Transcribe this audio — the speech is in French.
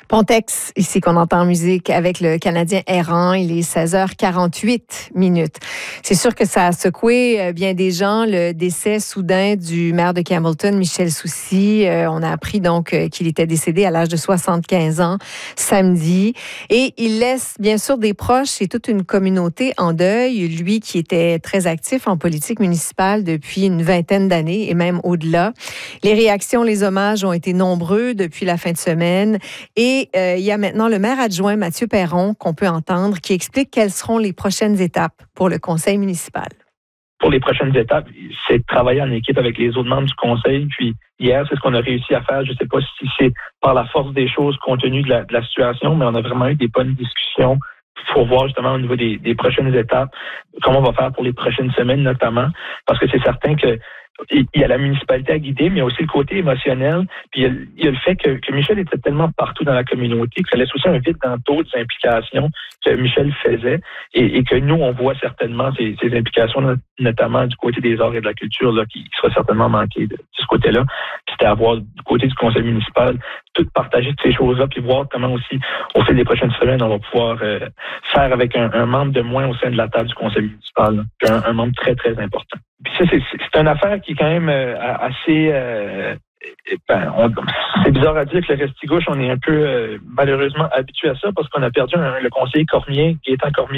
Pontex, ici qu'on entend en musique avec le Canadien errant. Il est 16h48 minutes. C'est sûr que ça a secoué bien des gens, le décès soudain du maire de Campbellton, Michel Soucy. On a appris donc qu'il était décédé à l'âge de 75 ans samedi. Et il laisse bien sûr des proches et toute une communauté en deuil. Lui qui était très actif en politique municipale depuis une vingtaine d'années et même au-delà. Les réactions, les hommages ont été nombreux depuis la fin de semaine. Et il y a maintenant le maire adjoint, Mathieu Perron, qu'on peut entendre, qui explique quelles seront les prochaines étapes pour le conseil municipal. Pour les prochaines étapes, c'est de travailler en équipe avec les autres membres du conseil. Puis hier, c'est ce qu'on a réussi à faire. Je ne sais pas si c'est par la force des choses compte tenu de la situation, mais on a vraiment eu des bonnes discussions pour voir justement au niveau des prochaines étapes, comment on va faire pour les prochaines semaines notamment, parce que c'est certain que il y a la municipalité à guider, mais il y a aussi le côté émotionnel. Puis il y a le fait que Michel était tellement partout dans la communauté que ça laisse aussi un vide dans d'autres implications que Michel faisait et que nous, on voit certainement ces implications, notamment du côté des arts et de la culture, là, qui sera certainement manqué de ce côté-là. C'était à voir du côté du conseil municipal, tout partager toutes ces choses-là, puis voir comment aussi, au fil des prochaines semaines, on va pouvoir faire avec un membre de moins au sein de la table du conseil municipal, là, un membre très, très important. Puis ça, c'est une affaire qui est quand même assez... c'est bizarre à dire que le Restigouche, on est un peu malheureusement habitué à ça parce qu'on a perdu le conseiller Cormier, Gaétan Cormier,